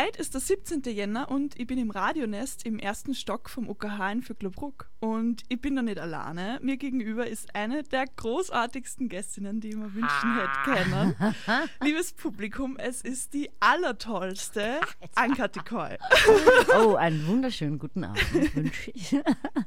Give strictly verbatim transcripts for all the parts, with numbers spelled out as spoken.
Heute ist der siebzehnten Jänner und ich bin im Radionest im ersten Stock vom O K H in Vöcklerbruck. Und ich bin da nicht alleine. Mir gegenüber ist eine der großartigsten Gästinnen, die ich mir wünschen hätte kennen. Liebes Publikum, es ist die allertollste Ann-Kathi Coy. Oh, einen wunderschönen guten Abend wünsche ich.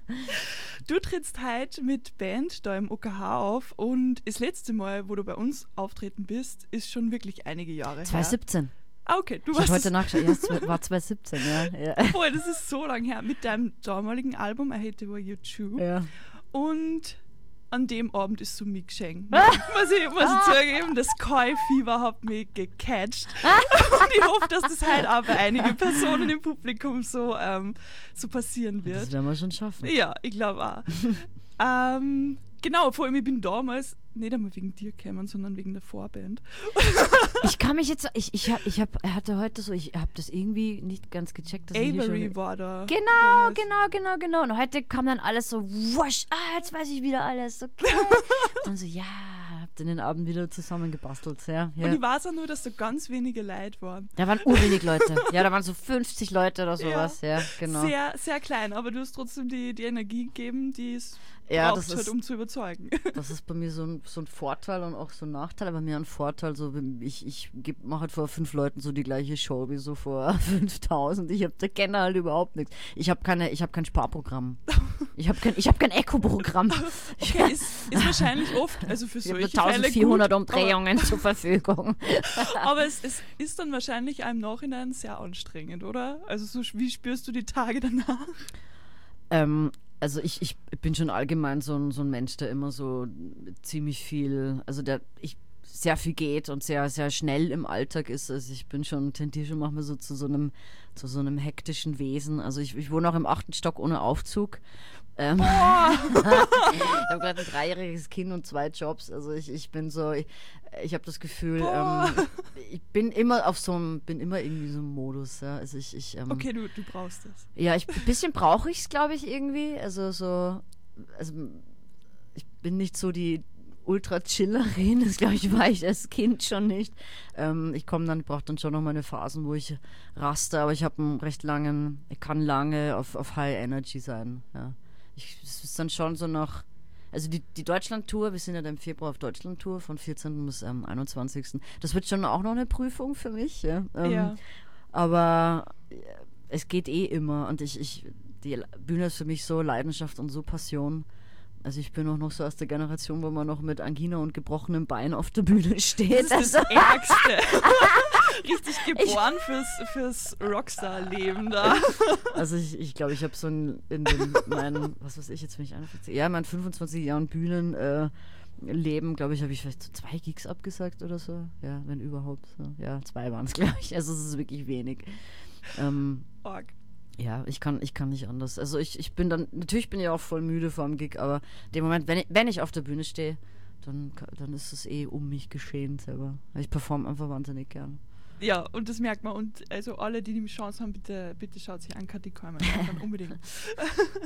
Du trittst heute mit Band da im O K H auf und das letzte Mal, wo du bei uns auftreten bist, ist schon wirklich einige Jahre her. zwanzig siebzehn. Ah, okay. Du ich warst habe heute nachgeschaut, ja, es war zwanzig siebzehn, ja. ja. Boah, das ist so lang her. Mit deinem damaligen Album I Hate the Way You Chew. ja. Und an dem Abend ist so mich geschenkt. Muss ich, muss ich zugeben, das Coy-Fieber hat mich gecatcht. Und ich hoffe, dass das halt auch bei einigen Personen im Publikum so, ähm, so passieren wird. Das werden wir schon schaffen. Ja, ich glaube auch. ähm, genau, vor allem, ich bin damals nicht einmal wegen dir gekommen, sondern wegen der Vorband. Ich kann mich jetzt, ich, ich, hab, ich hab, hatte heute so, ich habe das irgendwie nicht ganz gecheckt. Dass Avery schon, war da. Genau, genau, genau, genau. Und heute kam dann alles so, wusch, ah, jetzt weiß ich wieder alles, okay. Und so, ja, hab dann den Abend wieder zusammengebastelt, ja. ja. Und ich weiß auch nur, dass da ganz wenige Leute waren. Da waren urwenig Leute. Ja, da waren so fünfzig Leute oder sowas, ja, ja genau. Sehr, sehr klein, aber du hast trotzdem die, die Energie gegeben, die es ja, braucht, das ist, halt, um zu überzeugen. Das ist bei mir so ein, so ein Vorteil und auch so ein Nachteil, aber mir ein Vorteil, so ich, ich mache halt vor fünf Leuten so die gleiche Show wie so vor fünftausend. Ich hab, da kenne halt überhaupt nichts. Ich habe keine, ich habe kein Sparprogramm. Ich habe kein, ich habe kein Echo-Programm. Okay, ist, ist wahrscheinlich oft, also für solche ich habe eintausendvierhundert Fälle Umdrehungen zur Verfügung. Aber es, es ist dann wahrscheinlich im Nachhinein sehr anstrengend, oder? Also so, wie spürst du die Tage danach? Ähm, Also ich, ich bin schon allgemein so ein, so ein Mensch, der immer so ziemlich viel, also der ich sehr viel geht und sehr, sehr schnell im Alltag ist. Also ich bin schon, tendiere schon manchmal so zu so einem, zu so einem hektischen Wesen. Also ich, ich wohne auch im achten Stock ohne Aufzug. Ähm, oh. ich habe gerade ein dreijähriges Kind und zwei Jobs. Also ich, ich bin so, ich, ich habe das Gefühl, ähm, ich bin immer auf so einem, bin immer irgendwie so einem Modus. Ja. Also ich, ich, ähm, okay, du, du brauchst das. Ja, ich, ein bisschen brauche ich es, glaube ich, irgendwie. Also so, also ich bin nicht so die Ultra-Chillerin, das glaube ich, war ich als Kind schon nicht. Ähm, ich komme dann, ich brauche dann schon noch meine Phasen, wo ich raste, aber ich habe einen recht langen, ich kann lange auf, auf High Energy sein. Ja. Ich, es ist dann schon so nach, also die, die Deutschland-Tour, wir sind ja dann im Februar auf Deutschland-Tour von vierzehnten bis ähm, einundzwanzigsten Das wird schon auch noch eine Prüfung für mich. Ja. Ähm, ja. Aber es geht eh immer und ich, ich, die Bühne ist für mich so Leidenschaft und so Passion. Also ich bin auch noch so aus der Generation, wo man noch mit Angina und gebrochenem Bein auf der Bühne steht. Das ist das Ärgste. Richtig geboren ich, fürs, fürs Rockstar-Leben da. Also ich ich, glaube, ich habe so ein, in den, meinen, was weiß ich, jetzt bin ich einundvierzig, ja, in meinen fünfundzwanzig Jahren Bühnen äh, Leben, glaube ich, habe ich vielleicht so zwei Gigs abgesagt oder so. Ja, wenn überhaupt. So. Ja, zwei waren es, glaube ich. Also es ist wirklich wenig. Ähm, Org. Ja, ich kann, ich kann nicht anders. Also ich, ich bin dann, natürlich bin ich auch voll müde vor dem Gig, aber dem Moment, wenn ich, wenn ich auf der Bühne stehe, dann, dann ist es eh um mich geschehen selber. Ich performe einfach wahnsinnig gern. Ja, und das merkt man. Und also alle, die die Chance haben, bitte, bitte schaut sich Ann-Kathi Coy an. Unbedingt.